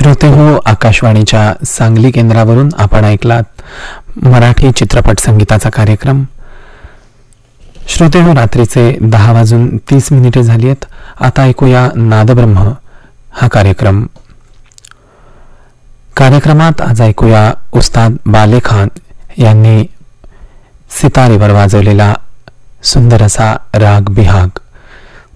श्रोते हो, आकाशवाणीच्या सांगली केंद्रावरून आपण ऐकलात मराठी चित्रपट संगीताचा कार्यक्रम. श्रोते हो, रात्रीचे 10:30 झाली आहेत. आता ऐकूया नादब्रह्म हा कार्यक्रम. कार्यक्रमात आज ऐकूया उस्ताद बाले खान यांनी सितारेवर वाजवलेला सुंदर असा राग बिहाग.